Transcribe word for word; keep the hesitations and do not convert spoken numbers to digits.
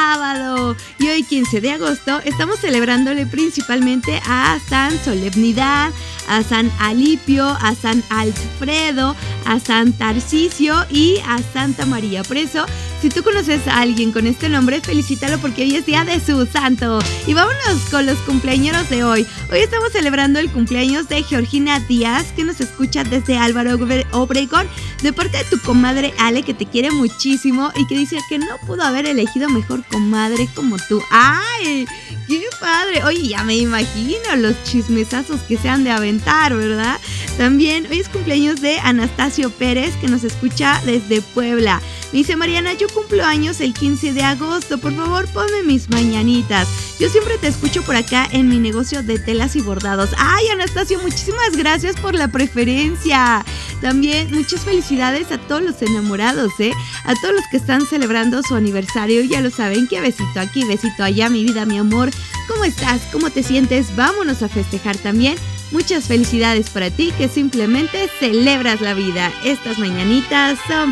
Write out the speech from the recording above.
sábado y hoy quince de agosto estamos celebrándole principalmente a San Solemnidad, a San Alipio, a San Alfredo, a San Tarcisio y a Santa María. Por eso, si tú conoces a alguien con este nombre, felicítalo porque hoy es día de su santo. Y vámonos con los cumpleañeros de hoy. Hoy estamos celebrando el cumpleaños de Georgina Díaz, que nos escucha desde Álvaro Obregón, de parte de tu comadre Ale, que te quiere muchísimo y que dice que no pudo haber elegido mejor comadre como tú. ¡Ay! ¡Qué padre! Oye, ya me imagino los chismesazos que se han de aventar, ¿verdad? También hoy es cumpleaños de Anastasio Pérez, que nos escucha desde Puebla. Me dice: Mariana, yo cumplo años el quince de agosto, por favor ponme mis mañanitas. Yo siempre te escucho por acá en mi negocio de telas y bordados. Ay, Anastasio, muchísimas gracias por la preferencia. También muchas felicidades a todos los enamorados, ¿eh? A todos los que están celebrando su aniversario, ya lo saben, que besito aquí, besito allá, mi vida, mi amor. ¿Cómo estás? ¿Cómo te sientes? Vámonos a festejar también. Muchas felicidades para ti que simplemente celebras la vida. Estas mañanitas son